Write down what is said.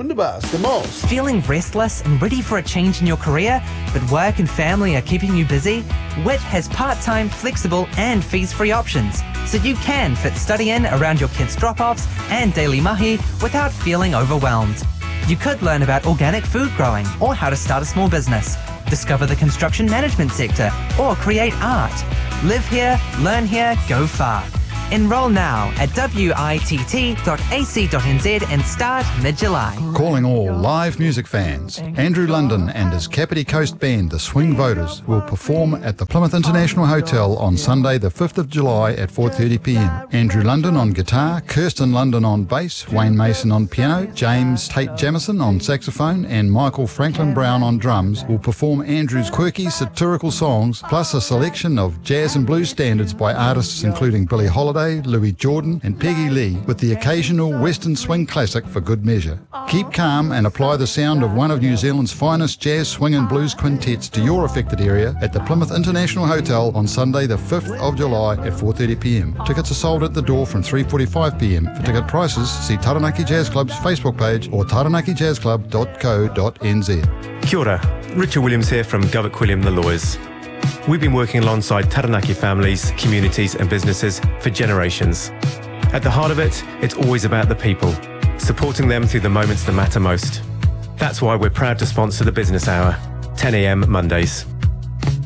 Wunderbar, the most. Feeling restless and ready for a change in your career, but work and family are keeping you busy? WIT has part-time, flexible and fees-free options, so you can fit study in around your kids' drop-offs and daily mahi without feeling overwhelmed. You could learn about organic food growing or how to start a small business, discover the construction management sector or create art. Live here, learn here, go far. Enroll now at witt.ac.nz and start mid-July. Calling all live music fans, Andrew London and his Kapiti Coast band, the Swing Voters, will perform at the Plymouth International Hotel on Sunday the 5th of July at 4:30pm. Andrew London on guitar, Kirsten London on bass, Wayne Mason on piano, James Tate Jamison on saxophone and Michael Franklin Brown on drums will perform Andrew's quirky satirical songs plus a selection of jazz and blues standards by artists including Billie Holiday, Louis Jordan and Peggy Lee, with the occasional Western swing classic for good measure. Keep calm and apply the sound of one of New Zealand's finest jazz, swing and blues quintets to your affected area at the Plymouth International Hotel on Sunday the 5th of July at 4:30pm. Tickets are sold at the door from 3:45pm. For ticket prices, see Taranaki Jazz Club's Facebook page or taranakijazzclub.co.nz. Kia ora, Richard Williams here from Govett Quilliam The Lawyers. We've been working alongside Taranaki families, communities and businesses for generations. At the heart of it, it's always about the people, supporting them through the moments that matter most. That's why we're proud to sponsor the Business Hour, 10 a.m. Mondays.